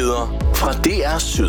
Nyheder fra DR Syd.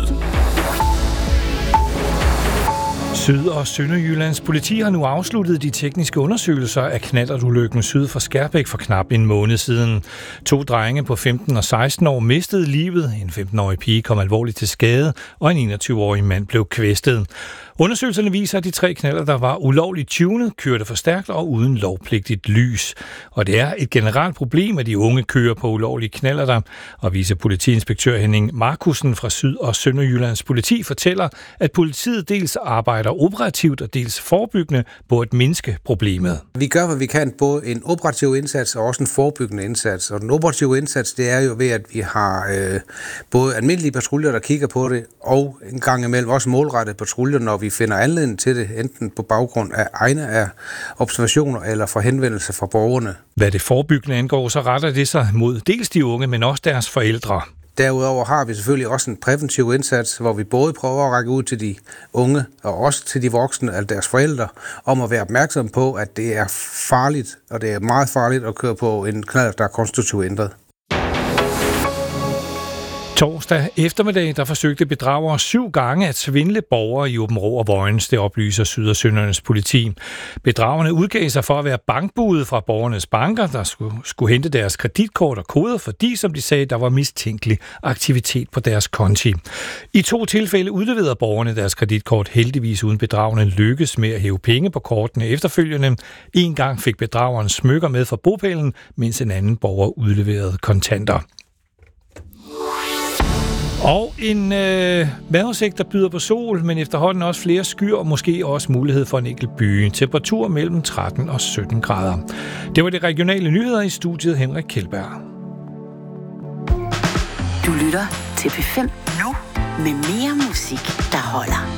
Syd- og Sønderjyllands politi har nu afsluttet de tekniske undersøgelser af knallertulykken syd for Skærbæk for knap en måned siden. 2 drenge på 15 og 16 år mistede livet, en 15-årig pige kom alvorligt til skade, og en 21-årig mand blev kvæstet. Undersøgelserne viser, at de 3 knallerter var ulovligt tunet, kørte for stærkt og uden lovpligtigt lys. Og det er et generelt problem, at de unge kører på ulovlige knallerter. Og vicepolitiinspektør Henning Markussen fra Syd- og Sønderjyllands politi fortæller, at politiet dels arbejder operativt og dels forebyggende på at mindske problemet. Vi gør, hvad vi kan, både en operativ indsats og også en forebyggende indsats. Og den operative indsats, det er jo ved, at vi har både almindelige patruljer, der kigger på det, og en gang imellem også målrettede patruljer, når vi finder anledning til det, enten på baggrund af egne af observationer eller for henvendelser fra borgerne. Hvad det forebyggende angår, så retter det sig mod dels de unge, men også deres forældre. Derudover har vi selvfølgelig også en præventiv indsats, hvor vi både prøver at række ud til de unge og også til de voksne, altså deres forældre, om at være opmærksom på, at det er farligt, og det er meget farligt at køre på en knallert, der er konstruktivt ændret. Torsdag eftermiddag, der forsøgte bedragere 7 gange at svindle borgere i Aabenraa og Vojens, det oplyser Syd- og Sønderjyllands politi. Bedragerne udgav sig for at være bankbude fra borgernes banker, der skulle hente deres kreditkort og koder, fordi, som de sagde, der var mistænkelig aktivitet på deres konti. I 2 tilfælde udleverede borgerne deres kreditkort, heldigvis uden bedragerne lykkes med at hæve penge på kortene efterfølgende. En gang fik bedrageren smykker med fra bopælen, mens en anden borger udleverede kontanter. Og en vejrudsigt, der byder på sol, men efterhånden også flere skyer og måske også mulighed for en enkelt byge. Temperatur mellem 13 og 17 grader. Det var det regionale nyheder i studiet Henrik Kjeldberg. Du lytter til P5 nu med mere musik, der holder.